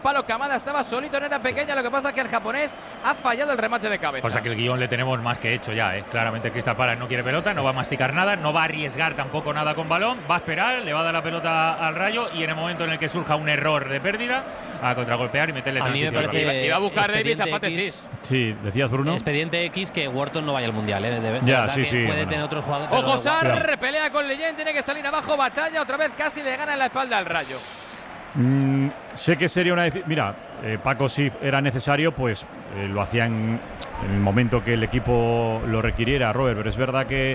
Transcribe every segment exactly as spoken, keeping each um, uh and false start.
Palo Kamada estaba solito, no era pequeña, lo que pasa es que el japonés ha fallado el remate de cabeza. O sea que el guión le tenemos más que hecho ya, ¿eh? Claramente Crystal Palace no quiere pelota, no va a masticar nada, no va a arriesgar tampoco nada con balón, va a esperar, le va a dar la pelota al Rayo y en el momento en el que surja un error de pérdida, a contragolpear y meterle transición. A mí me parece iba a buscar David Zapata Cis. Sí, decías Bruno. Expediente X que Wharton no vaya al Mundial, ¿eh? De, de ya, sí, sí. Puede bueno. tener otros jugadores. Ojo, Sar, pelea con Leyen, tiene que salir abajo, batalla, otra vez casi le gana en la espalda al Rayo. Mm, sé que sería una... Mira, eh, Paco, si era necesario, pues eh, lo hacía en, en el momento que el equipo lo requiriera, Robert, pero es verdad que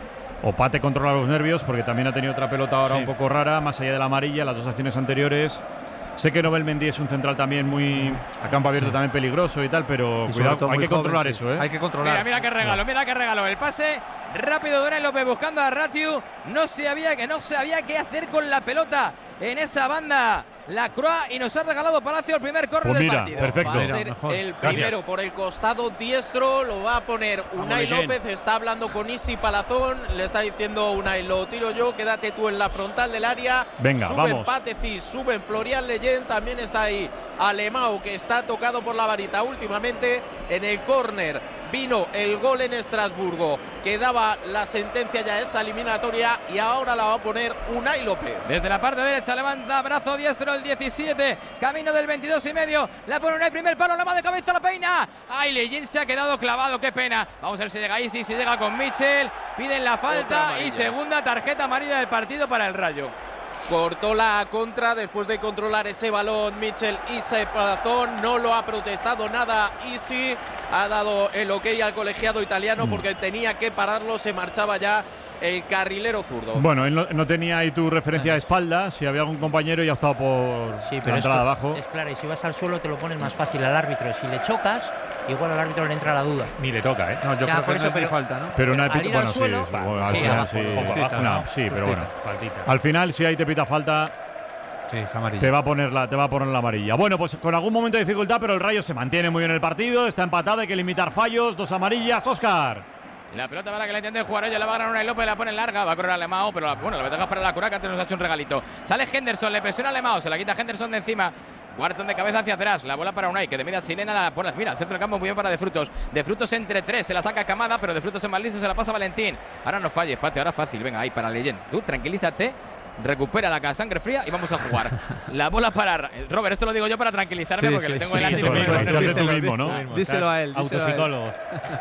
Opate controla los nervios porque también ha tenido otra pelota ahora sí. un poco rara, más allá de la amarilla, las dos acciones anteriores. Sé que Nobel Mendy es un central también muy a campo abierto, sí. también peligroso y tal, pero y cuidado, hay que joven, controlar sí. eso, ¿eh? Hay que controlar. Mira, mira qué regalo, mira qué regalo. El pase rápido de Unai López buscando a Ratiu. No sabía que no sabía qué hacer con la pelota en esa banda. La Croix y nos ha regalado Palacio el primer córner pues del partido. Perfecto. Va a ser mejor. el primero Gracias. por el costado diestro, lo va a poner Unai López, está hablando con Isi Palazón, le está diciendo Unai, lo tiro yo, quédate tú en la frontal del área. Venga, suben vamos. Patecis, suben Florian Leyen, también está ahí Alemão, que está tocado por la varita últimamente en el córner. Vino el gol en Estrasburgo, que daba la sentencia ya a esa eliminatoria y ahora la va a poner Unai López. Desde la parte derecha levanta brazo diestro el diecisiete, camino del veintidós y medio, la pone Unai, primer palo, la va de cabeza, la peina. Ay, Leyen se ha quedado clavado, qué pena. Vamos a ver si llega Isi, si llega con Mitchell, piden la falta y segunda tarjeta amarilla del partido para el Rayo. Cortó la contra después de controlar ese balón Mitchell Isi Palazón, no lo ha protestado nada Isi, ha dado el ok al colegiado italiano mm. porque tenía que pararlo, se marchaba ya el carrilero zurdo. Bueno, él no, no tenía ahí tu referencia de espalda, si había algún compañero ya ha estado por sí, pero la entrada es, abajo. Es claro, y si vas al suelo te lo pones más fácil al árbitro, si le chocas igual al árbitro le entra la duda. Ni le toca, ¿eh? No, yo ya, creo que eso, no es pero, ni falta, ¿no? Pero una al ir bueno, al suelo, sí, va, bueno, al sí, final abajo, sí, justita, no, ¿no? sí, pero bueno. Faltita. Al final si ahí te pita falta, sí, es amarilla. Te va a poner la, te va a poner la amarilla. Bueno, pues con algún momento de dificultad, pero el Rayo se mantiene muy bien el partido, está empatado, hay que limitar fallos, dos amarillas, Óscar. La pelota para que la intenten jugar ella, la va a ganar Unai López, la pone larga, va a correr Alemão, pero la, bueno, la ventaja para la Cura, que antes nos ha hecho un regalito. Sale Henderson, le presiona Alemão, se la quita Henderson de encima. Wharton de cabeza hacia atrás, la bola para Unai, que de media chilena la pone, mira, el centro del campo muy bien para De Frutos. De Frutos entre tres, se la saca Kamada, pero De Frutos en más listo, se la pasa Valentín. Ahora no falles, Pate, ahora fácil, venga, ahí para Leyen. Tú, tranquilízate. Recupera la sangre fría y vamos a jugar. La bola para Robert, esto lo digo yo para tranquilizarme sí, porque sí, le tengo sí, delante sí, y me mismo, ¿no? Díselo a él, autopsicólogo.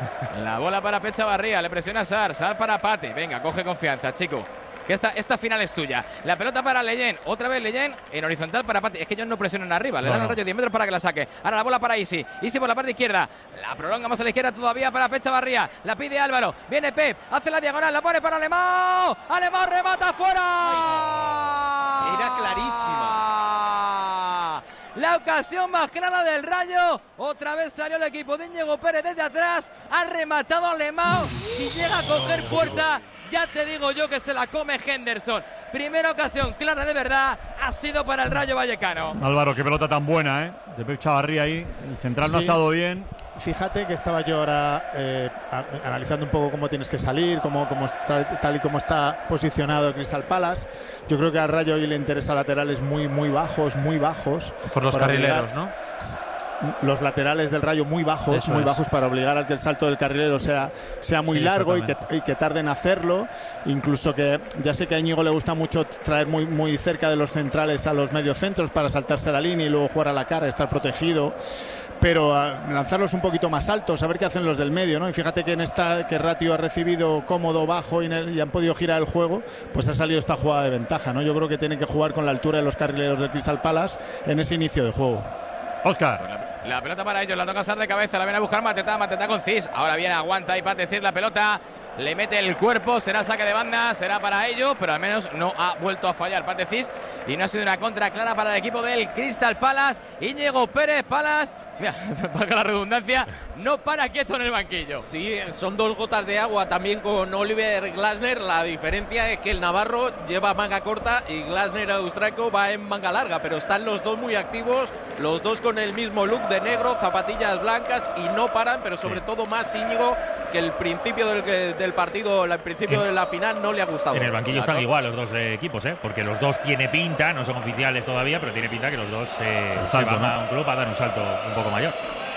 La bola para Pecha Barría, le presiona Sar, Sar para Pate. Venga, coge confianza, chico. Que esta, esta final es tuya. La pelota para Leyen, otra vez Leyen en horizontal para Pate. Es que ellos no presionan arriba, le dan al Rayo diez metros para que la saque. Ahora la bola para Isi, Isi por la parte izquierda. La prolonga más a la izquierda todavía para Pecha Barría. La pide Álvaro, viene Pep, hace la diagonal, la pone para Alemão. Alemão remata fuera. Era clarísima. La ocasión más clara del Rayo. Otra vez salió el equipo de Íñigo Pérez desde atrás. Ha rematado Alemão. Si llega a coger puerta, ya te digo yo que se la come Henderson. Primera ocasión clara de verdad ha sido para el Rayo Vallecano. Álvaro, qué pelota tan buena, ¿eh? De Pep Chavarría ahí. El central sí. no ha estado bien. Fíjate que estaba yo ahora eh, a, analizando un poco cómo tienes que salir, cómo, cómo está, tal y como está posicionado Crystal Palace. Yo creo que al Rayo hoy le interesa laterales muy, muy bajos, muy bajos. Por los carrileros, ¿no? Los laterales del Rayo muy bajos, Eso muy es. bajos para obligar a que el salto del carrilero sea, sea muy sí, largo y que, y que tarden en hacerlo. Incluso que ya sé que a Íñigo le gusta mucho traer muy, muy cerca de los centrales a los mediocentros para saltarse la línea y luego jugar a la cara, estar protegido. Pero a lanzarlos un poquito más altos, a ver qué hacen los del medio, ¿no? Y fíjate que en esta que Ratiu ha recibido cómodo, bajo y, en el, y han podido girar el juego, pues ha salido esta jugada de ventaja, ¿no? Yo creo que tienen que jugar con la altura de los carrileros del Crystal Palace en ese inicio de juego. Óscar. La, la pelota para ellos, la toca Sar de cabeza, la viene a buscar Mateta, Mateta con Cis. Ahora viene, aguanta y para decir la pelota. Le mete el cuerpo, será saque de banda, será para ellos, pero al menos no ha vuelto a fallar Patecis y no ha sido una contra clara para el equipo del Crystal Palace. Íñigo Pérez Palace, mira, valga la redundancia, no para quieto en el banquillo. Sí, son dos gotas de agua también con Oliver Glasner. La diferencia es que el navarro lleva manga corta y Glasner austriaco va en manga larga, pero están los dos muy activos, los dos con el mismo look de negro, zapatillas blancas y no paran, pero sobre todo más Íñigo que el principio del, del partido, el principio en, de la final no le ha gustado. En el banquillo claro. están igual los dos eh, equipos, ¿eh? porque los dos tiene pinta, no son oficiales todavía, pero tiene pinta que los dos eh, salto, se van ¿no? a un club a dar un salto un poco mayor.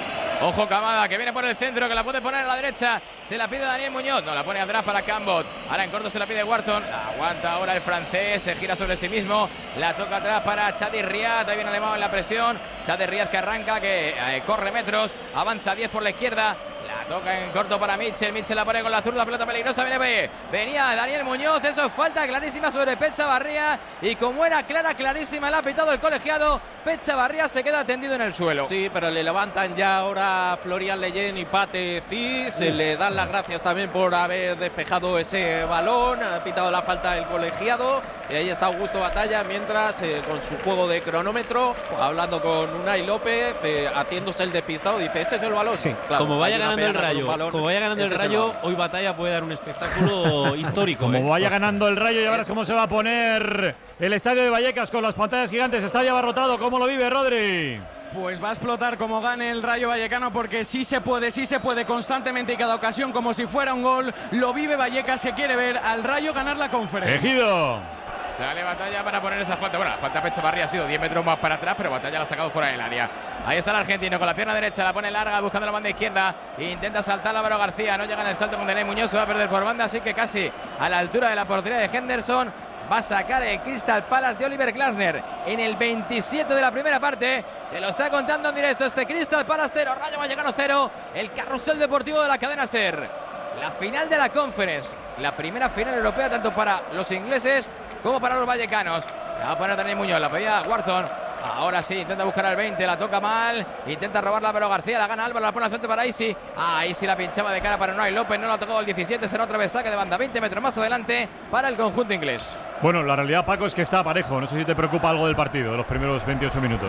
Ojo Camada, que viene por el centro, que la puede poner a la derecha. Se la pide Daniel Muñoz. No, la pone atrás para Cambot. Ahora en corto se la pide Wharton. Aguanta ahora el francés. Se gira sobre sí mismo. La toca atrás para Chadi Riad. Ahí viene Alemão en la presión. Chadi Riad que arranca, que eh, corre metros. Avanza diez por la izquierda. La toca en corto para Mitchell. Mitchell la pone con la zurda. Pelota peligrosa. Viene, venía Daniel Muñoz. Eso es falta clarísima sobre Pechavarría. Y como era clara, clarísima, le ha pitado el colegiado. Pechavarría se queda tendido en el suelo. Sí, pero le levantan ya ahora Florian Leyen y Pate Cis. Sí. Le dan las gracias también por haber despejado ese balón. Ha pitado la falta el colegiado. Y ahí está Augusto Batalla. Mientras, eh, con su juego de cronómetro, hablando con Unai López, eh, haciéndose el despistado. Dice: ese es el balón. Sí, claro, como vaya ganando el Rayo, balón, como vaya ganando el Rayo, hoy Batalla puede dar un espectáculo histórico. Como ¿eh? vaya ganando el Rayo, y ahora cómo se va a poner el estadio de Vallecas con las pantallas gigantes. Está ya abarrotado. ¿Cómo lo vive, Rodri? Pues va a explotar como gane el Rayo Vallecano, porque sí se puede, sí se puede constantemente y cada ocasión como si fuera un gol. Lo vive Vallecas, se quiere ver al Rayo ganar la conferencia. Ejido. Sale Batalla para poner esa falta. Bueno, la falta Pechavarría ha sido diez metros más para atrás, pero Batalla la ha sacado fuera del área. Ahí está el argentino con la pierna derecha, la pone larga buscando la banda izquierda. Intenta saltar Álvaro García, no llega en el salto con Daniel Muñoz, se va a perder por banda, así que casi a la altura de la portería de Henderson. Va a sacar el Crystal Palace de Oliver Glasner en el veintisiete de la primera parte. Te lo está contando en directo este Crystal Palace cero, Rayo Vallecano cero. El carrusel deportivo de la cadena SER. La final de la Conference, la primera final europea tanto para los ingleses como para los vallecanos. La va a poner Daniel Muñoz, la pedía Wharton. Ahora sí, intenta buscar al veinte, la toca mal. Intenta robarla Álvaro García, la gana Álvaro, la pone al centro para Isi. Ah, Isi la pinchaba de cara para Unai López, no la ha tocado el diecisiete, será otra vez saque de banda, veinte metros más adelante para el conjunto inglés. Bueno, la realidad, Paco, es que está parejo. No sé si te preocupa algo del partido, de los primeros veintiocho minutos.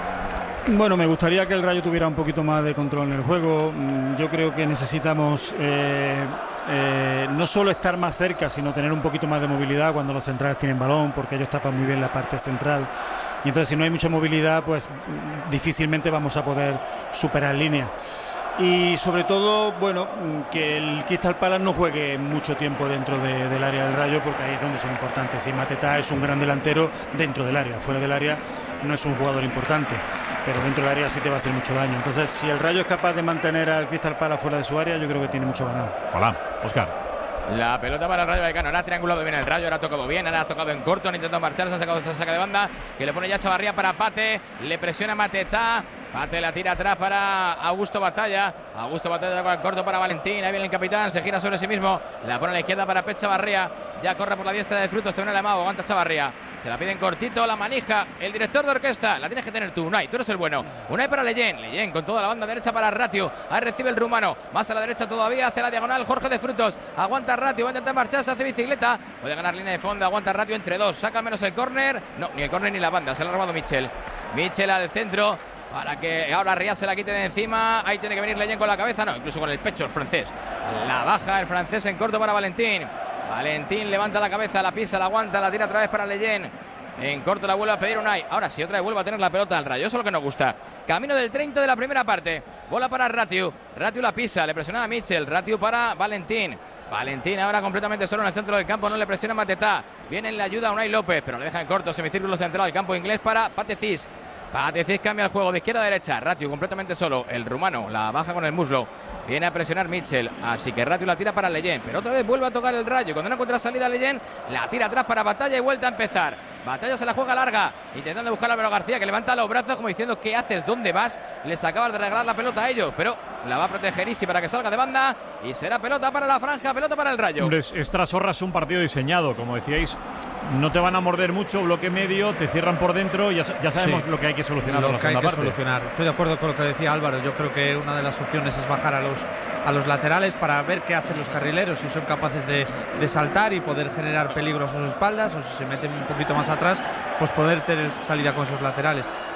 Bueno, me gustaría que el Rayo tuviera un poquito más de control en el juego. Yo creo que necesitamos eh, eh, no solo estar más cerca, sino tener un poquito más de movilidad cuando los centrales tienen balón, porque ellos tapan muy bien la parte central. Y entonces, si no hay mucha movilidad, pues difícilmente vamos a poder superar línea. Y sobre todo, bueno, que el Crystal Palace no juegue mucho tiempo dentro de, del área del Rayo, porque ahí es donde son importantes. Y Mateta es un gran delantero dentro del área, fuera del área no es un jugador importante, pero dentro del área sí te va a hacer mucho daño. Entonces, si el Rayo es capaz de mantener al Crystal Palace fuera de su área, yo creo que tiene mucho ganado. Hola, Óscar. La pelota para el Rayo Vallecano, ahora ha triangulado bien el Rayo, ahora ha tocado bien, ahora ha tocado en corto, han intentado marcharse, ha sacado esa saca de banda, que le pone ya Chavarría para Pate, le presiona Mateta, Pate la tira atrás para Augusto Batalla, Augusto Batalla en corto para Valentín, ahí viene el capitán, se gira sobre sí mismo, la pone a la izquierda para Pet Chavarría, ya corre por la diestra de Frutos, te viene el Alemão, aguanta Chavarría. Se la piden cortito, la manija el director de orquesta. La tienes que tener tú, Unai. Tú eres el bueno. Unai para Leyen. Leyen con toda la banda derecha para Ratio. Ahí recibe el rumano. Más a la derecha todavía. Hace la diagonal Jorge de Frutos. Aguanta Ratio. Va a intentar marcharse. Hace bicicleta. Puede ganar línea de fondo. Aguanta Ratio entre dos. Saca al menos el córner. No, ni el córner ni la banda. Se la ha robado Mitchell. Mitchell al centro. Para que ahora Riad se la quite de encima. Ahí tiene que venir Leyen con la cabeza. No, incluso con el pecho el francés. La baja el francés en corto para Valentín. Valentín levanta la cabeza, la pisa, la aguanta, la tira otra vez para Leyen. En corto la vuelve a pedir Unai. Ahora sí, otra vez vuelve a tener la pelota al Rayo. Eso es lo que nos gusta. Camino del treinta de la primera parte. Bola para Ratio. Ratio la pisa. Le presiona a Mitchell. Ratio para Valentín. Valentín ahora completamente solo en el centro del campo. No le presiona Mateta. Viene en la ayuda a Unai López. Pero le deja en corto. Semicírculo central del campo inglés para Pate Cis. Pate Cis cambia el juego de izquierda a derecha. Ratio completamente solo. El rumano la baja con el muslo. Viene a presionar Mitchell, así que Ratio la tira para Leyen, pero otra vez vuelve a tocar el Rayo. Cuando no encuentra salida Leyen, la tira atrás para Batalla y vuelta a empezar. Batalla se la juega larga, intentando buscar a Álvaro García, que levanta los brazos como diciendo: ¿qué haces? ¿Dónde vas? Les acabas de regalar la pelota a ellos, pero la va a proteger Isi para que salga de banda y será pelota para la franja, pelota para el Rayo. Hombre, Extra Sorra es un partido diseñado, como decíais. No te van a morder mucho, bloque medio, te cierran por dentro y ya, ya sabemos sí. lo que hay que solucionar. Lo en la que hay que parte. solucionar. Estoy de acuerdo con lo que decía Álvaro. Yo creo que una de las opciones es bajar a los a los laterales para ver qué hacen los carrileros, si son capaces de, de saltar y poder generar peligro a sus espaldas, o si se meten un poquito más atrás, pues poder tener salida con esos laterales.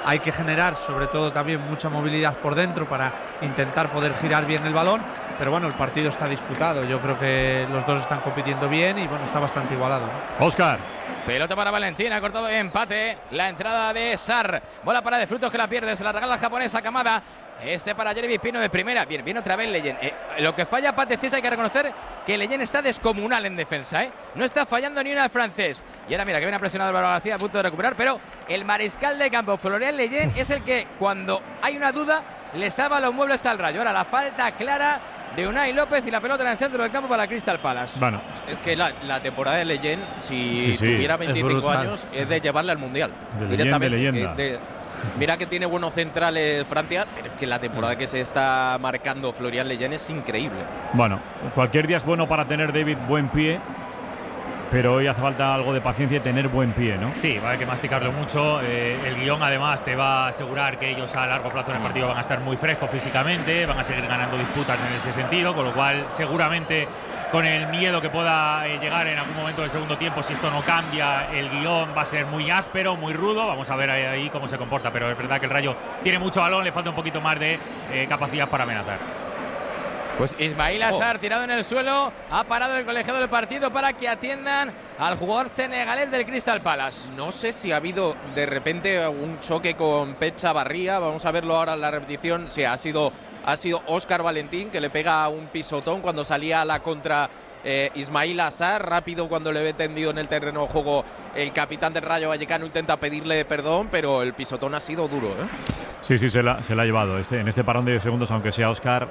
hay que generar sobre todo también mucha movilidad por dentro para intentar poder girar bien el balón, pero bueno, el partido está disputado, yo creo que los dos están compitiendo bien y bueno, está bastante igualado, ¿no? Óscar. Pelota para Valentín, ha cortado de empate. La entrada de Sarr. Bola para De Frutos que la pierde, se la regala la japonesa Kamada. Este para Jeremy Pino de primera. Bien, viene otra vez Leyen. Eh, lo que falla Pate Cés, hay que reconocer que Leyen está descomunal en defensa, ¿eh? No está fallando ni una al francés. Y ahora mira que viene a presionar Álvaro García a punto de recuperar, pero el mariscal de campo, Florian Leyen, es el que cuando hay una duda le salva los muebles al Rayo. Ahora la falta clara de Unai López y la pelota en el centro del campo para la Crystal Palace. Bueno, es que la, la temporada de Leyen, si sí, sí, tuviera veinticinco es años, es de llevarle al Mundial. De directamente. leyenda, de leyenda. De, de, mira que tiene buenos centrales Francia, pero es que la temporada que se está marcando Florian Leyen es increíble. Bueno, cualquier día es bueno para tener, David, buen pie, pero hoy hace falta algo de paciencia y tener buen pie, ¿no? Sí, va a haber que masticarlo mucho. Eh, el guión además te va a asegurar que ellos a largo plazo en el partido van a estar muy frescos físicamente, van a seguir ganando disputas en ese sentido, con lo cual seguramente con el miedo que pueda eh, llegar en algún momento del segundo tiempo, si esto no cambia, el guión va a ser muy áspero, muy rudo. Vamos a ver ahí, ahí cómo se comporta, pero es verdad que el Rayo tiene mucho balón, le falta un poquito más de eh, capacidad para amenazar. Pues Ismail Assar, oh. tirado en el suelo, ha parado el colegiado del partido para que atiendan al jugador senegalés del Crystal Palace. No sé si ha habido de repente un choque con Pecha Barría, vamos a verlo ahora en la repetición. Sí, ha sido, ha sido Óscar Valentín que le pega un pisotón cuando salía a la contra eh, Ismail Assar. Rápido cuando le ve tendido en el terreno de juego el capitán del Rayo Vallecano intenta pedirle perdón, pero el pisotón ha sido duro, ¿eh? Sí, sí, se la, se la ha llevado este, en este parón de diez segundos, aunque sea Óscar.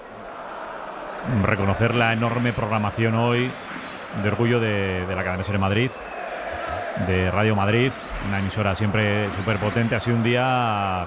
Reconocer la enorme programación hoy de orgullo de, de la cadena SER Madrid, de Radio Madrid, una emisora siempre súper potente. Ha sido un día,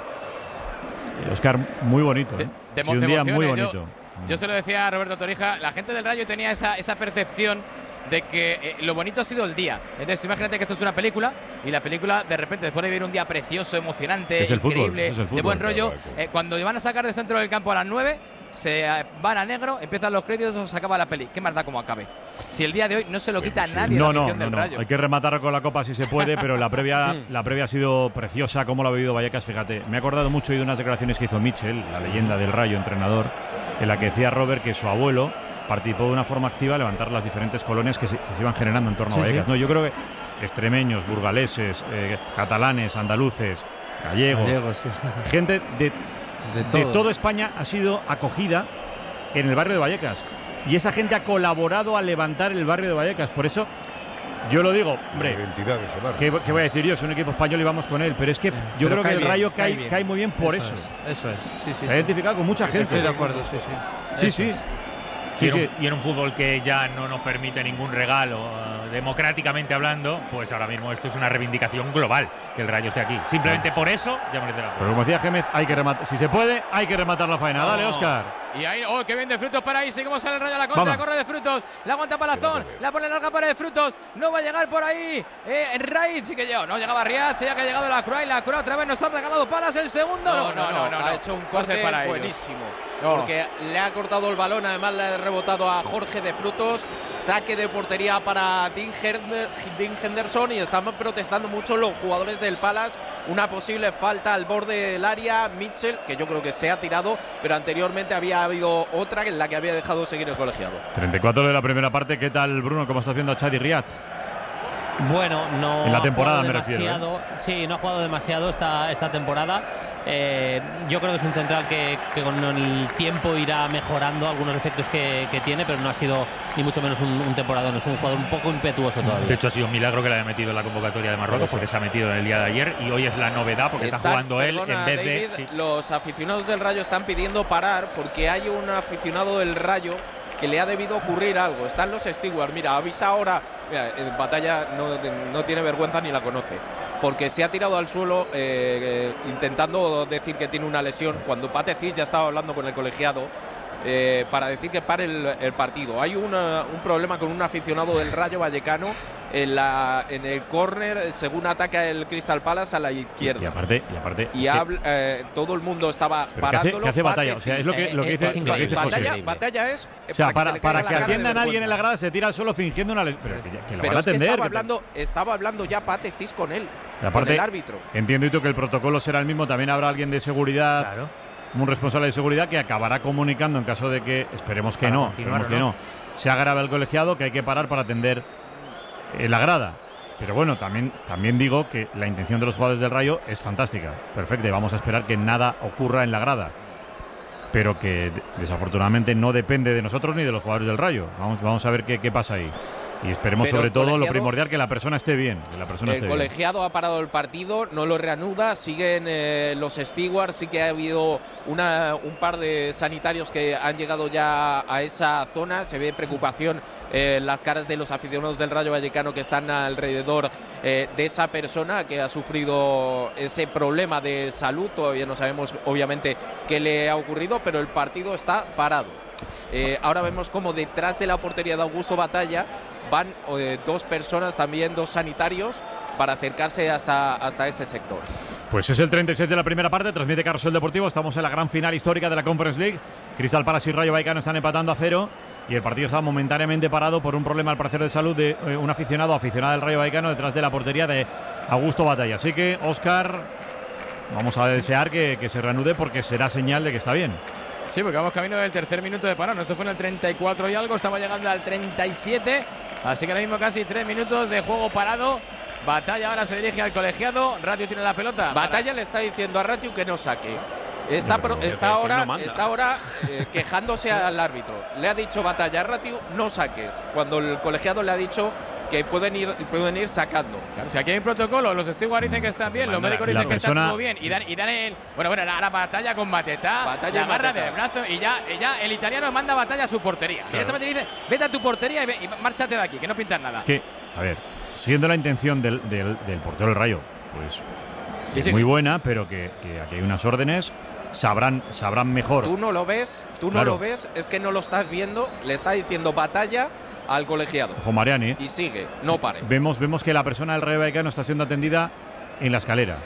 Óscar, muy bonito, ¿eh? De, de, ha sido un día muy bonito. Yo, yo se lo decía a Roberto Torija, la gente del Rayo tenía esa, esa percepción de que eh, lo bonito ha sido el día. Entonces imagínate que esto es una película y la película de repente después de vivir un día precioso, emocionante, es el increíble, fútbol, es el fútbol, de buen rollo, eh, cuando van a sacar del centro del campo a las nueve, se van a negro, empiezan los créditos, se acaba la peli. ¿Qué más da como acabe? Si el día de hoy no se lo quita a nadie, no, la no, afición no, del no. Rayo. Hay que rematar con la copa si se puede, pero la previa, la previa ha sido preciosa, como lo ha vivido Vallecas. Fíjate, me he acordado mucho de unas declaraciones que hizo Mitchell, la leyenda del Rayo, entrenador, en la que decía Robert que su abuelo participó de una forma activa a levantar las diferentes colonias que se, que se iban generando en torno sí, a Vallecas. sí. No, yo creo que extremeños, burgaleses, eh, catalanes, andaluces, gallegos, Gallegos, sí. gente de, de, de todo. toda España ha sido acogida en el barrio de Vallecas. Y esa gente ha colaborado a levantar el barrio de Vallecas. Por eso yo lo digo, hombre, ¿qué, ¿qué voy a decir yo? Es un equipo español y vamos con él. Pero es que sí, yo pero creo que el bien, Rayo cae cae, bien. cae muy bien por eso. Eso es, eso es. Sí, sí, Se ha identificado con mucha gente. Estoy de acuerdo, sí, sí. Sí, Eso sí. es. Sí, y, en sí. un, y en un fútbol que ya no nos permite ningún regalo, uh, democráticamente hablando, pues ahora mismo esto es una reivindicación global, que el Rayo esté aquí. Simplemente por eso ya merece la pena. Pero como decía Gémez, hay que rematar. Si se puede, hay que rematar la faena. Dale, No. Óscar. Y ahí, oh, qué bien De Frutos para ahí, seguimos en el Rayo a la contra, Vamos. corre De Frutos, la aguanta Palazón, la pone larga para De Frutos, no va a llegar por ahí, eh, Raiz sí que llegó, no llegaba Riad, ya que ha llegado la Cruz y la Cruz otra vez nos ha regalado Palas el segundo, No, no, no, ha hecho un corte para ellos. buenísimo, No. porque le ha cortado el balón, además le ha rebotado a Jorge De Frutos, saque de portería para Dean, Her- Dean Henderson y están protestando mucho los jugadores del Palace, una posible falta al borde del área, Mitchell, que yo creo que se ha tirado, pero anteriormente había habido otra en la que había dejado seguir el colegiado. treinta y cuatro de la primera parte. ¿Qué tal, Bruno? ¿Cómo estás viendo a Chadi Riad? Bueno, no en la ha temporada jugado me refiero, demasiado, ¿eh? Sí, no ha jugado demasiado esta, esta temporada. Eh, yo creo que es un central que, que con el tiempo irá mejorando algunos efectos que, que tiene, pero no ha sido ni mucho menos un, un temporador, es un jugador un poco impetuoso todavía. De hecho, ha sido un milagro que le haya metido en la convocatoria de Marruecos, porque se ha metido en el día de ayer y hoy es la novedad porque está, está jugando él perdona, en vez David, de. Sí. Los aficionados del Rayo están pidiendo parar porque hay un aficionado del Rayo que le ha debido ocurrir algo. Están los stewards. Mira, avisa ahora. Mira, en Batalla no, no tiene vergüenza ni la conoce. Porque se ha tirado al suelo eh, eh, intentando decir que tiene una lesión. Cuando Pate Cís ya estaba hablando con el colegiado eh, para decir que pare el, el partido. Hay una, un problema con un aficionado del Rayo Vallecano en, la, en el córner, según ataca el Crystal Palace a la izquierda. Y aparte, y aparte y habla, eh, todo el mundo estaba parándolo. ¿Qué hace, Batalla? O sea, es lo que, lo que dice, lo que dice batalla, José. Batalla es o sea, para, para, para que, que atiendan a alguien en la grada se tira al suelo fingiendo una lesión. Pero que, que lo pero van a es que atender. estaba, que hablando, estaba hablando ya Pate Cis con él, aparte, con el árbitro. Entiendo y tú que el protocolo será el mismo. También habrá alguien de seguridad, claro, un responsable de seguridad que acabará comunicando en caso de que, esperemos que para no, esperemos que no, no, se agrave el colegiado, que hay que parar para atender eh, la grada. Pero bueno, también, también digo que la intención de los jugadores del Rayo es fantástica, perfecta, y vamos a esperar que nada ocurra en la grada. Pero que desafortunadamente no depende de nosotros ni de los jugadores del Rayo. Vamos, vamos a ver qué, qué pasa ahí. Y esperemos Pero sobre todo lo primordial, que la persona esté bien. Que la persona el esté colegiado bien. ha parado el partido, no lo reanuda, siguen eh, los stewards, sí que ha habido una, un par de sanitarios que han llegado ya a esa zona, se ve preocupación eh, en las caras de los aficionados del Rayo Vallecano que están alrededor eh, de esa persona que ha sufrido ese problema de salud. Todavía no sabemos obviamente qué le ha ocurrido, pero el partido está parado. Eh, ahora vemos como detrás de la portería de Augusto Batalla van eh, dos personas, también dos sanitarios, para acercarse hasta, hasta ese sector. Pues es el treinta y seis de la primera parte, transmite Carrusel Deportivo, estamos en la gran final histórica de la Conference League. Crystal Palace y Rayo Vallecano están empatando a cero y el partido está momentáneamente parado por un problema al parecer de salud de eh, un aficionado o aficionada del Rayo Vallecano detrás de la portería de Augusto Batalla. Así que, Óscar, vamos a desear que, que se reanude porque será señal de que está bien. Sí, porque vamos camino del tercer minuto de parón. Esto fue en el treinta y cuatro y algo, estamos llegando al treinta y siete. Así que ahora mismo casi tres minutos de juego parado. Batalla ahora se dirige al colegiado. Ratiu tiene la pelota. Batalla para... le está diciendo a Ratiu que no saque. Está, no, pro, está, ahora, no está ahora eh, quejándose al árbitro. Le ha dicho Batalla a Ratiu, no saques. Cuando el colegiado le ha dicho que pueden ir, pueden ir sacando. Claro, si aquí hay un protocolo, los stewards dicen que están bien, los médicos dicen que persona... están todo bien. Y dan, y dan el. Bueno, bueno, ahora Batalla con Bateta. Batalla agarra de brazo y ya, y ya el italiano manda Batalla a su portería. Claro. Directamente dice: vete a tu portería y, ve, y márchate de aquí, que no pintas nada. Es que, a ver, siendo la intención del, del, del portero del Rayo, pues sí, es sí, muy que... buena, pero que, que aquí hay unas órdenes. Sabrán, sabrán mejor. Tú no lo ves, tú no claro. lo ves, es que no lo estás viendo. Le está diciendo Batalla al colegiado. Ojo, Mariani. Y sigue, no pare. Vemos, vemos que la persona del Rayo Vallecano está siendo atendida en la escalera.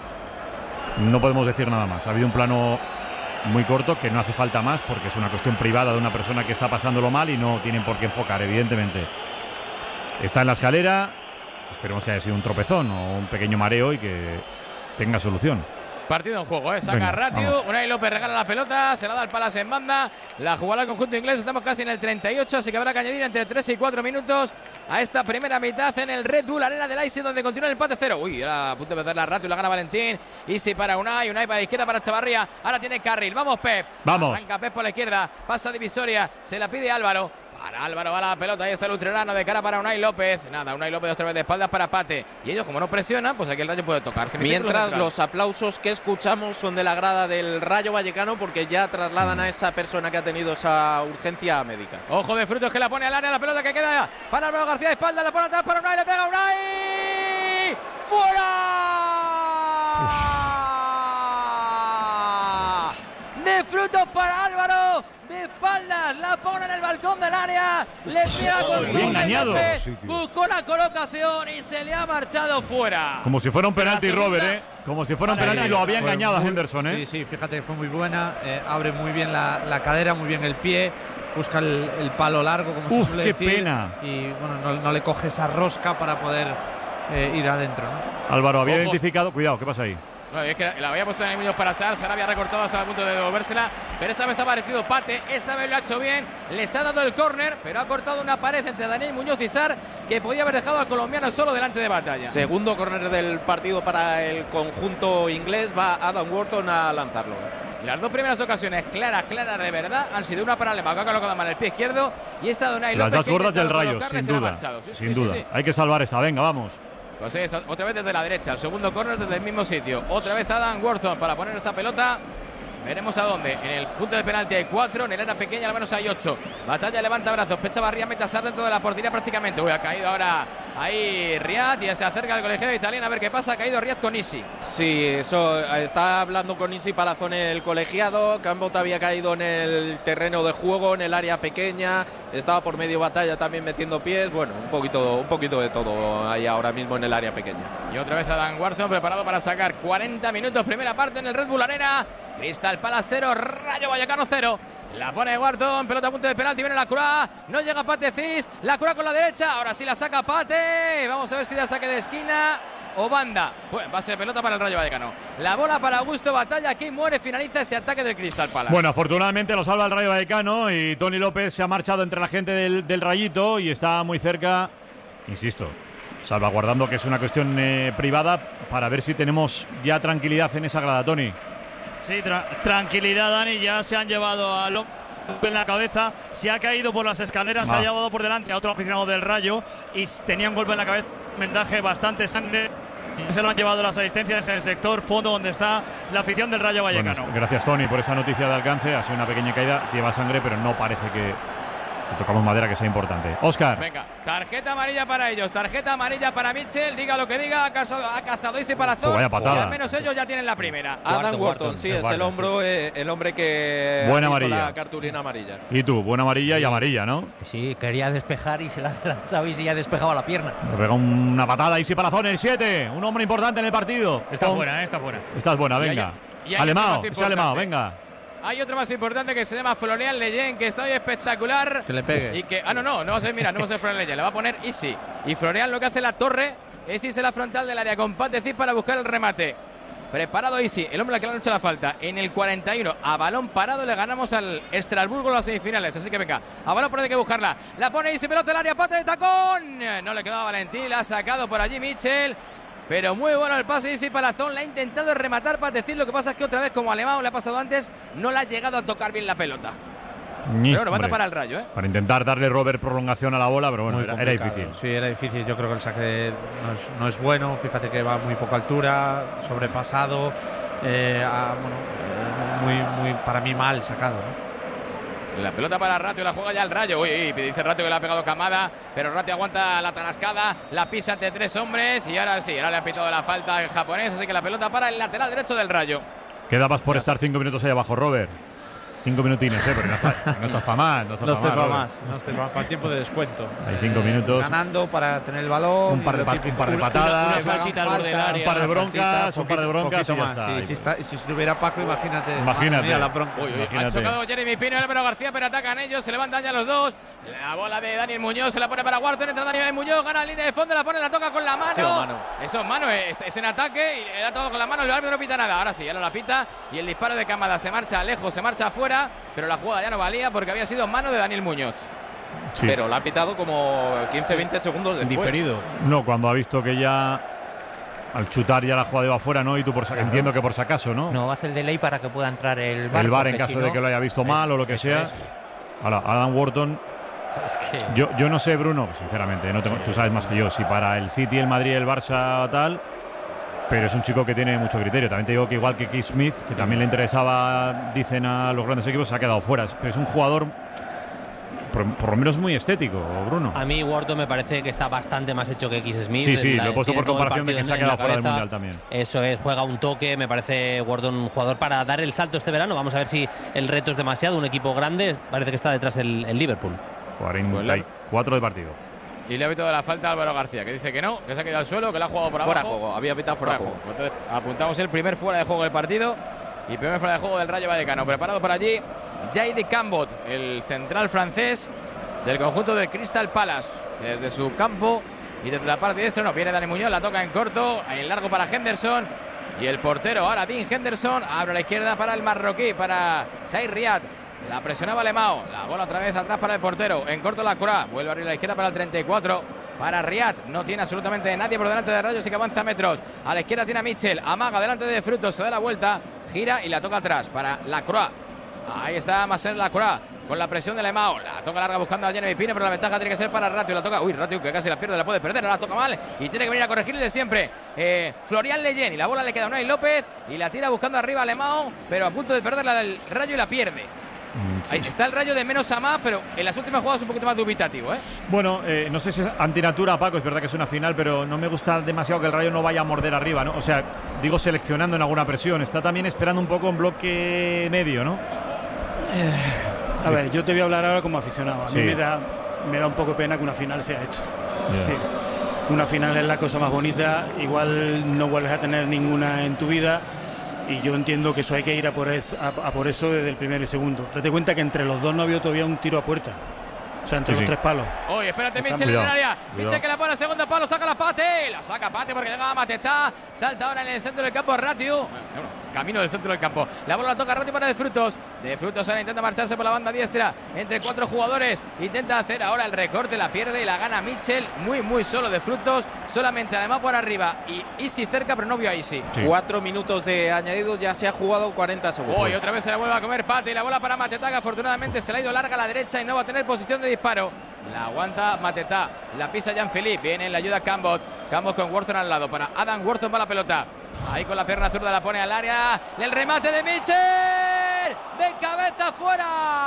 No podemos decir nada más. Ha habido un plano muy corto que no hace falta más porque es una cuestión privada de una persona que está pasándolo mal y no tienen por qué enfocar, evidentemente. Está en la escalera. Esperemos que haya sido un tropezón o un pequeño mareo y que tenga solución. Partido en juego, ¿eh? Saca Ratiu, Unai López regala la pelota, se la da al Palace en banda, la jugará el conjunto inglés, estamos casi en el treinta y ocho, así que habrá que añadir entre tres y cuatro minutos a esta primera mitad en el Red Bull Arena del Leipzig, donde continúa el empate cero. Uy, era a punto de empezar la Ratiu, la gana Valentín, Easy para Unai, Unai para la izquierda para Chavarría, ahora tiene carril, vamos Pep, vamos. Arranca Pep por la izquierda, pasa divisoria, se la pide Álvaro. Para Álvaro va la pelota, ahí está el utrerano de cara para Unai López. Nada, Unai López otra vez de espaldas para Pate. Y ellos como no presionan, pues aquí el Rayo puede tocar. Mientras los aplausos que escuchamos son de la grada del Rayo Vallecano porque ya trasladan a esa persona que ha tenido esa urgencia médica. Ojo de Frutos que la pone al área, la pelota que queda para Álvaro García de espaldas, la pone atrás para Unai, le pega Unai. ¡Fuera! De Frutos para Álvaro. De espaldas, la pone en el balcón del área, le pega con bien engañado. Buscó la colocación y se le ha marchado fuera. Como si fuera un penalti, Robert, ¿eh? Como si fuera un penalti, lo había engañado a Henderson, ¿eh? Sí, sí, fíjate, fue muy buena, eh, abre muy bien la, la cadera, muy bien el pie, busca el, el palo largo, como Uf, se suele qué decir. pena. Y bueno, no, no le coge esa rosca para poder eh, ir adentro, ¿no? Álvaro había Ojo. identificado, cuidado, ¿qué pasa ahí? No, es que la había puesto en el Muñoz para Sar, se la había recortado hasta el punto de devolvérsela, pero esta vez ha aparecido Pate, esta vez lo ha hecho bien, les ha dado el córner, pero ha cortado una pared entre Daniel Muñoz y Sar, que podía haber dejado al colombiano solo delante de Batalla. Segundo córner del partido para el conjunto inglés, va Adam Wharton a lanzarlo. Las dos primeras ocasiones claras, claras de verdad, han sido una para Lema, que ha colocado mal el pie izquierdo, y esta de Unai López. Las dos gordas del Rayo, sin duda, sí, sin sí, duda. Sí, sí. Hay que salvar esta, venga, vamos. Pues sí, otra vez desde la derecha, el segundo córner desde el mismo sitio. Otra vez Adam Wharton para poner esa pelota Veremos a dónde. En el punto de penalti hay cuatro, en el área pequeña al menos hay ocho. Batalla levanta brazos, Pecha Barría mete a Sar dentro de la portería prácticamente. Uy, ha caído ahora ahí Riad, y ya se acerca el colegiado italiano a ver qué pasa. Ha caído Riad con Isi. Sí, eso está hablando con Isi Palazón el colegiado. Cambot había caído en el terreno de juego, en el área pequeña. Estaba por medio Batalla también metiendo pies. Bueno, un poquito, un poquito de todo ahí ahora mismo en el área pequeña. Y otra vez Adam Warson preparado para sacar. cuarenta minutos, primera parte en el Red Bull Arena. Crystal Palace cero, Rayo Vallecano cero. La pone Wharton, pelota a punto de penalti, viene la Croix, no llega Pate Cis, la Croix con la derecha, ahora sí la saca Pate. Vamos a ver si da saque de esquina o banda. Bueno, va a ser pelota para el Rayo Vallecano. La bola para Augusto Batalla, aquí muere, finaliza ese ataque del Crystal Palace. Bueno, afortunadamente lo salva el Rayo Vallecano y Tony López se ha marchado entre la gente del, del Rayito y está muy cerca, insisto, salvaguardando que es una cuestión eh, privada para ver si tenemos ya tranquilidad en esa grada, Tony. Sí, tra tranquilidad, Dani, ya se han llevado a López en la cabeza, se ha caído por las escaleras, ah. se ha llevado por delante a otro aficionado del Rayo y tenía un golpe en la cabeza, un vendaje, bastante sangre. Se lo han llevado las asistencias en el sector fondo donde está la afición del Rayo Vallecano. Bueno, gracias, Tony, por esa noticia de alcance. Ha sido una pequeña caída, lleva sangre, pero no parece que tocamos madera que sea importante. Óscar. Venga, tarjeta amarilla para ellos, tarjeta amarilla para Mitchell, diga lo que diga, ha cazado, ha cazado ese Palazón. Vaya patada. Y al menos ellos ya tienen la primera. Adam Wharton, sí, es el hombro, sí. eh, el hombre que buena ha visto amarilla. La cartulina amarilla. Y tú, buena amarilla y amarilla, ¿no? Sí, quería despejar y se la ha lanzado y se ya despejaba la pierna. Le pega una patada y sí Palazón, el siete, un hombre importante en el partido. Está Con... buena, eh, está buena. Estás buena, venga. Alemao, ese Alemao, venga. Hay otro más importante que se llama Florian Leyen, que está hoy espectacular. Se le pegue. Y que, ah, no, no, no va a ser, mira, no va a ser Florian Leyen, le va a poner Isi. Y Florian lo que hace la torre es irse a la frontal del área con Pate Cis para buscar el remate. Preparado Isi, el hombre al que le han hecho la falta. En el cuarenta y uno, a balón parado, le ganamos al Estrasburgo en las semifinales. Así que venga, a balón por ahí hay que buscarla. La pone Isi, pelota el área, Pate de tacón. No le quedaba Valentín, la ha sacado por allí Mitchell. Pero muy bueno el pase de Isi Palazón, la ha intentado rematar para decir, lo que pasa es que otra vez, como Alemão le ha pasado antes, no le ha llegado a tocar bien la pelota. Ni, pero bueno, manda para el Rayo, ¿eh? Para intentar darle Robert prolongación a la bola, pero bueno, era, era difícil. Sí, era difícil, yo creo que el saque no es, no es bueno, fíjate que va a muy poca altura, sobrepasado, eh, a, bueno, eh, muy, muy, para mí mal sacado, ¿no? La pelota para Ratio, la juega ya el Rayo. Uy, uy, dice Ratio que le ha pegado Camada, pero Ratio aguanta la tarascada, la pisa ante tres hombres y ahora sí, ahora le ha pitado la falta el japonés, así que la pelota para el lateral derecho del Rayo. Quedabas por estar cinco minutos ahí abajo, Robert. Cinco minutines, ¿eh? Pero no estás, no estás para más. No estás no para más, más. No estoy para, para el tiempo de descuento. Hay cinco minutos. Ganando para tener el balón. Un par de, un par de patadas. Una, una faltita al borde del área. Un par de broncas. Un par de broncas y ya está. Sí, si, está, si estuviera Paco, imagínate. Imagínate. Mía, la bronca. Uy, uy, ha chocado Jeremy Pino y Álvaro García, pero atacan ellos. Se levantan ya los dos. La bola de Daniel Muñoz se la pone para Wharton. Entra Daniel Muñoz, gana la línea de fondo, la pone, la toca con la mano. Sí, mano. Eso es mano, es, es en ataque y le da todo con la mano. El árbitro no pita nada. Ahora sí, ya no la pita. Y el disparo de Camada se marcha lejos, se marcha afuera. Pero la jugada ya no valía porque había sido mano de Daniel Muñoz. Sí. Pero la ha pitado como quince veinte segundos después. Diferido. No, cuando ha visto que ya al chutar ya la jugada iba afuera, ¿no? Y tú por claro. entiendo que por si acaso, ¿no? No, hace el delay para que pueda entrar el V A R. El V A R en caso si no, de que lo haya visto mal o lo que sea. Es. Ahora, Adam Wharton. Es que... yo, yo no sé, Bruno, sinceramente, no tengo, sí, tú sabes más que yo, si para el City, el Madrid, el Barça tal, pero es un chico que tiene mucho criterio. También te digo que igual que Keith Smith, que también le interesaba, dicen a los grandes equipos, se ha quedado fuera. Pero es un jugador, por, por lo menos muy estético, Bruno. A mí Wharton me parece que está bastante más hecho que X Smith. Sí, sí, la, lo he puesto por comparación de que se ha quedado fuera del Mundial también. Eso es, juega un toque, me parece Wharton un jugador para dar el salto este verano. Vamos a ver si el reto es demasiado, un equipo grande, parece que está detrás el, el Liverpool. cuarenta y cuatro de partido. Y le ha pitado la falta a Álvaro García, que dice que no, que se ha quedado al suelo, que la ha jugado por abajo. Fuera de juego, había pitado fuera de juego. Entonces apuntamos el primer fuera de juego del partido y primer fuera de juego del Rayo Vallecano. Preparado por allí Jayde Cambot, el central francés del conjunto del Crystal Palace, que desde su campo y desde la parte diestra no viene Dani Muñoz, la toca en corto, en largo para Henderson y el portero ahora Dean Henderson abre a la izquierda para el marroquí, para Saïd Riad. La presionaba Alemão, la bola otra vez atrás para el portero, en corto la Croix, vuelve a abrir a la izquierda para el treinta y cuatro, para Riad, no tiene absolutamente nadie por delante de Rayo, así que avanza metros, a la izquierda tiene a Mitchell, amaga delante de Frutos, se da la vuelta, gira y la toca atrás para la Croix. Ahí está Marcel Lacroix con la presión de Lemao. La toca larga buscando a Jeremy Pino, pero la ventaja tiene que ser para Ratio. La toca, uy, Ratio que casi la pierde, la puede perder, la toca mal y tiene que venir a corregirle de siempre. Eh, Florian Leyen y la bola le queda a Unai López y la tira buscando arriba a Lemao, pero a punto de perder la del Rayo y la pierde. Sí. Ahí está el Rayo de menos a más, pero en las últimas jugadas un poquito más dubitativo, ¿eh? Bueno, eh, no sé si es antinatura, Paco, es verdad que es una final, pero no me gusta demasiado que el Rayo no vaya a morder arriba, ¿no? O sea, digo seleccionando en alguna presión, está también esperando un poco en bloque medio, ¿no? Eh, a ver, yo te voy a hablar ahora como aficionado. A Sí. mí me da, me da un poco pena que una final sea esto. Yeah. Sí. Una final es la cosa más bonita, igual no vuelves a tener ninguna en tu vida. Y yo entiendo que eso hay que ir a por, es, a, a por eso desde el primero y segundo. Date cuenta que entre los dos no había todavía un tiro a puerta. O sea, entre Sí, los sí. tres palos. Oye, espérate, Están- Mitchell en el Cuidado, área. cuidado. Mitchell que la pone al segundo palo, saca la Pate. La saca Pate porque llega a Matetá. Salta ahora en el centro del campo Ratio. Bueno, camino del centro del campo. La bola la toca Ratio para De Frutos. De Frutos ahora intenta marcharse por la banda diestra entre cuatro jugadores. Intenta hacer ahora el recorte, la pierde y la gana Mitchell. Muy, muy solo De Frutos. Solamente además por arriba. Y Easy cerca, pero no vio a Easy. Cuatro minutos de añadido, ya se ha jugado cuarenta segundos. Hoy otra vez se la vuelve a comer Pate y la bola para Matetá, que afortunadamente se le ha ido larga a la derecha y no va a tener posición de disparo. La aguanta Matetá, la pisa Jean-Philippe, viene en la ayuda Cambot. Cambot con Worthon al lado, para Adam Worthon va la pelota. Ahí con la pierna zurda la pone al área. El remate de Mitchell, de cabeza fuera.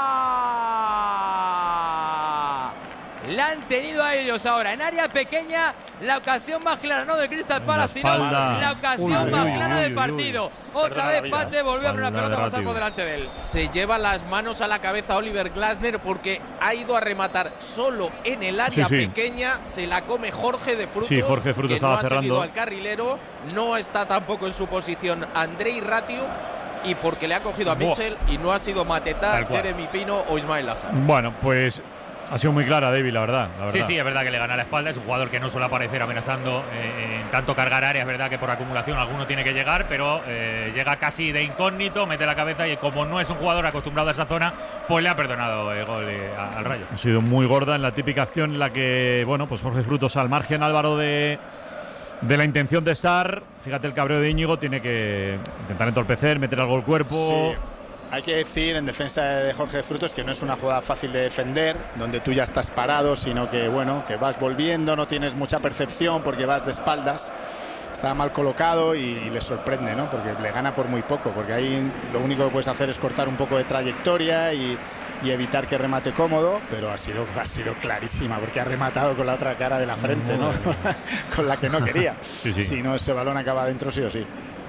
La han tenido a ellos ahora en área pequeña. La ocasión más clara, no del Crystal Palace, sino espalda. la ocasión Uy, más uy, clara uy, del uy, partido. uy. Otra Perdona la vez vida. Pate volvió a abrir una Espalda pelota de pasar por Ratio. delante de él. Se lleva las manos a la cabeza Oliver Glasner porque ha ido a rematar solo en el área Sí, sí. pequeña. Se la come Jorge de Frutos. Sí, Jorge de Frutos que estaba no ha cerrando. seguido al carrilero. No está tampoco en su posición Andrei Ratio. Y porque le ha cogido a Buah. Mitchell y no ha sido Matetá, Tal cual. Jeremy Pino o Ismail Assar. Bueno, pues ha sido muy clara, David, la verdad. La verdad. Sí, sí, es verdad que le gana la espalda. Es un jugador que no suele aparecer amenazando eh, en tanto cargar áreas. Es verdad que por acumulación alguno tiene que llegar, pero eh, llega casi de incógnito, mete la cabeza y como no es un jugador acostumbrado a esa zona, pues le ha perdonado el gol eh, a- al Rayo. Ha sido muy gorda en la típica acción en la que, bueno, pues Jorge Frutos al margen, Álvaro, de, de la intención de estar. Fíjate el cabreo de Íñigo, tiene que intentar entorpecer, meter algo al cuerpo. Sí. Hay que decir en defensa de Jorge Frutos que no es una jugada fácil de defender, donde tú ya estás parado, sino que bueno, que vas volviendo, no tienes mucha percepción porque vas de espaldas. Está mal colocado y, y le sorprende, ¿no? Porque le gana por muy poco, porque ahí lo único que puedes hacer es cortar un poco de trayectoria y, y evitar que remate cómodo, pero ha sido, ha sido clarísima, porque ha rematado con la otra cara de la frente, ¿no? Con la que no quería. Sí, sí. Si no, ese balón acaba adentro sí o sí.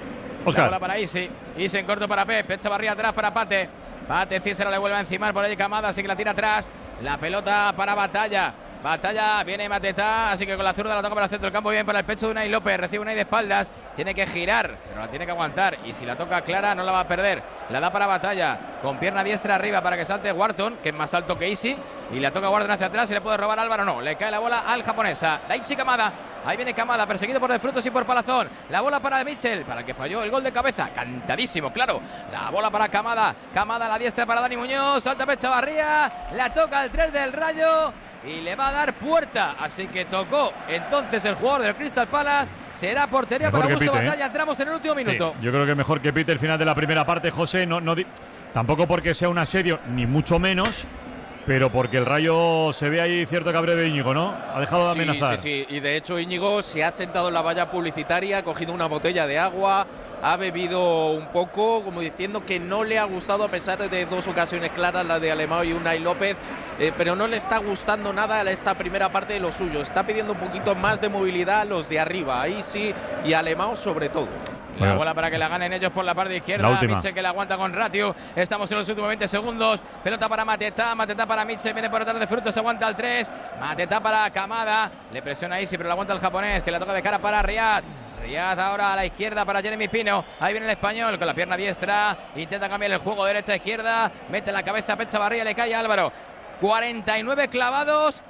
La bola para Isi. Isi en corto para Pep. Echa barriga atrás para Pate. Pate Cícero le vuelve a encimar por ahí Camada. Así que la tira atrás. La pelota para Batalla. Batalla, viene Matetá, así que con la zurda la toca para el centro del campo, bien para el pecho de Unai López, recibe Unai de espaldas, tiene que girar, pero la tiene que aguantar, y si la toca clara no la va a perder, la da para Batalla, con pierna diestra arriba para que salte Wharton, que es más alto que Isi, y la toca Wharton hacia atrás, y le puede robar Álvaro, no, le cae la bola al japonesa, Daichi Kamada, ahí viene Kamada, perseguido por De Frutos y por Palazón, la bola para Mitchell, para el que falló el gol de cabeza, cantadísimo, claro, la bola para Kamada, Kamada a la diestra para Dani Muñoz, salta Pecha Barría, la toca el tres del Rayo, y le va a dar puerta, así que tocó entonces el jugador del Crystal Palace, será portería Mejor para que Augusto pite, Batalla, ¿eh? entramos en el último minuto. Sí, yo creo que mejor que pite el final de la primera parte, José, no, no di- tampoco porque sea un asedio, ni mucho menos, pero porque el Rayo se ve ahí cierto cabreo de Íñigo, ¿no? Ha dejado de Sí, amenazar. sí, sí, y de hecho Íñigo se ha sentado en la valla publicitaria, ha cogido una botella de agua, ha bebido un poco, como diciendo que no le ha gustado, a pesar de dos ocasiones claras, la de Alemão y Unai López, eh, pero no le está gustando nada esta primera parte de lo suyo. Está pidiendo un poquito más de movilidad a los de arriba, ahí sí, y Alemão sobre todo. La Bueno. bola para que la ganen ellos por la parte La izquierda. última. Mitchell que la aguanta con Ratio. Estamos en los últimos veinte segundos. Pelota para Matetá. Matetá para Mitchell. Viene por detrás de Frutos. Se aguanta el tres. Matetá para Kamada. Le presiona Isi, pero la aguanta el japonés. Que la toca de cara para Riyad. Riyad ahora a la izquierda para Jeremy Pino. Ahí viene el español con la pierna diestra. Intenta cambiar el juego derecha-izquierda. Mete la cabeza a Pecha Barría. Le cae a Álvaro. cuarenta y nueve clavados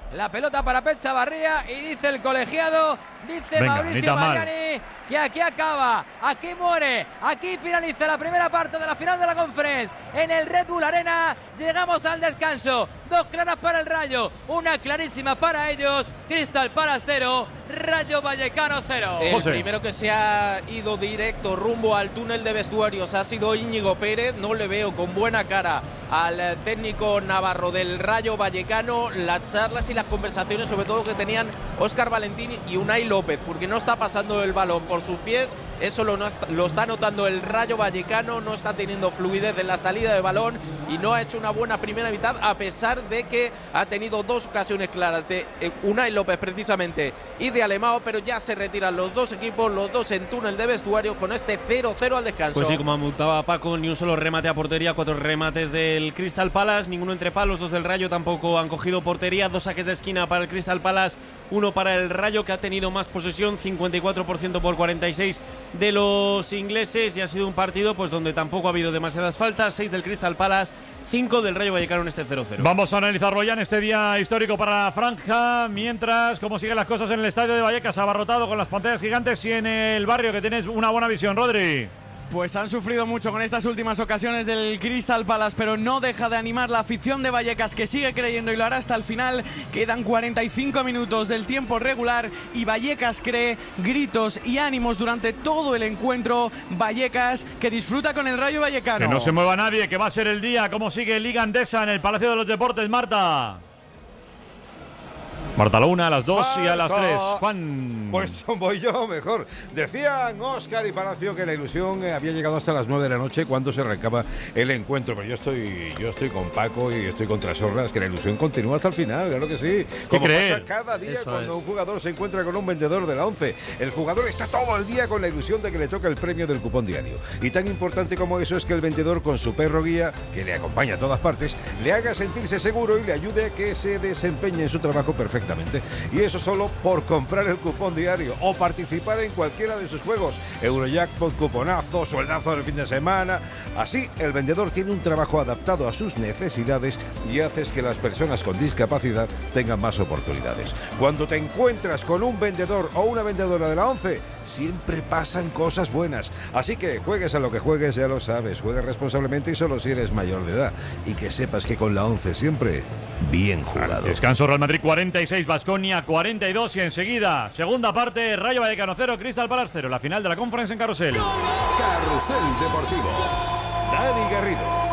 La pelota para Pep Chavarría y dice el colegiado, dice Venga, Mauricio Mariani, que aquí acaba, aquí muere, aquí finaliza la primera parte de la final de la Conference en el Red Bull Arena. Llegamos al descanso, dos claras para el Rayo, una clarísima para ellos. Crystal Palace cero, Rayo Vallecano cero. El primero que se ha ido directo rumbo al túnel de vestuarios ha sido Íñigo Pérez. No le veo con buena cara al técnico navarro del Rayo Vallecano. Las charlas y las conversaciones, sobre todo que tenían Óscar Valentín y Unai López, porque no está pasando el balón por sus pies. Eso lo, no está, lo está notando el Rayo Vallecano. No está teniendo fluidez en la salida de balón y no ha hecho una buena primera mitad, a pesar de que ha tenido dos ocasiones claras de Unai López precisamente y de Alemão, pero ya se retiran los dos equipos, los dos en túnel de vestuario con este cero cero al descanso. Pues sí, como apuntaba Paco, ni un solo remate a portería, cuatro remates del Crystal Palace, ninguno entre palos, dos del Rayo tampoco han cogido portería, dos saques de esquina para el Crystal Palace, uno para el Rayo, que ha tenido más posesión, cincuenta y cuatro por ciento por cuarenta y seis de los ingleses, y ha sido un partido pues donde tampoco ha habido demasiadas faltas, seis del Crystal Palace, cinco del Rayo Vallecano en este cero cero. Vamos a analizarlo ya en este día histórico para la franja, mientras cómo siguen las cosas en el estadio de Vallecas, abarrotado con las pantallas gigantes, y en el barrio, que tienes una buena visión, Rodri. Pues han sufrido mucho con estas últimas ocasiones del Crystal Palace, pero no deja de animar la afición de Vallecas, que sigue creyendo y lo hará hasta el final. Quedan cuarenta y cinco minutos del tiempo regular y Vallecas cree, gritos y ánimos durante todo el encuentro. Vallecas, que disfruta con el Rayo Vallecano. Que no se mueva nadie, que va a ser el día. ¿Cómo sigue Liga Andesa en el Palacio de los Deportes, Marta? Marta, a la una, a las dos y a las tres. Juan. Pues voy yo mejor. Decían Óscar y Palacio que la ilusión había llegado hasta las nueve de la noche cuando se arrancaba el encuentro. Pero yo estoy yo estoy con Paco y estoy contra Sorras, que la ilusión continúa hasta el final, claro que sí. ¿Qué Como creer? pasa cada día Eso cuando es. un jugador se encuentra con un vendedor de la once. El jugador está todo el día con la ilusión de que le toca el premio del cupón diario. Y tan importante como eso es que el vendedor, con su perro guía, que le acompaña a todas partes, le haga sentirse seguro y le ayude a que se desempeñe en su trabajo perfectamente. Y eso solo por comprar el cupón diario o participar en cualquiera de sus juegos. Eurojackpot, cuponazo, sueldazo del fin de semana. Así, el vendedor tiene un trabajo adaptado a sus necesidades y haces que las personas con discapacidad tengan más oportunidades. Cuando te encuentras con un vendedor o una vendedora de la once, siempre pasan cosas buenas. Así que juegues a lo que juegues, ya lo sabes. Juega responsablemente y solo si eres mayor de edad. Y que sepas que con la once siempre bien jugado. Descanso, Real Madrid cuarenta y seis, Baskonia cuarenta y dos, y enseguida, segunda parte, Rayo Vallecano cero, Crystal Palace cero, la final de la Conference en Carrusel. Carrusel Deportivo. Dani Garrido.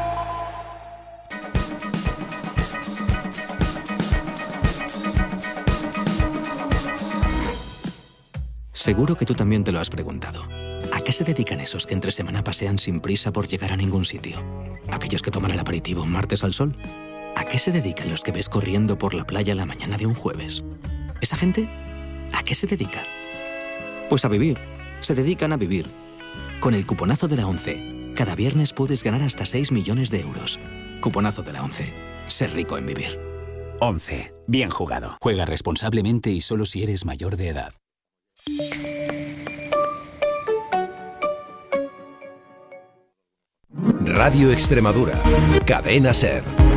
Seguro que tú también te lo has preguntado. ¿A qué se dedican esos que entre semana pasean sin prisa por llegar a ningún sitio? ¿Aquellos que toman el aperitivo un martes al sol? ¿A qué se dedican los que ves corriendo por la playa la mañana de un jueves? ¿Esa gente? ¿A qué se dedica? Pues a vivir. Se dedican a vivir. Con el cuponazo de la once, cada viernes puedes ganar hasta seis millones de euros. Cuponazo de la once. Ser rico en vivir. once. Bien jugado. Juega responsablemente y solo si eres mayor de edad. Radio Extremadura. Cadena SER.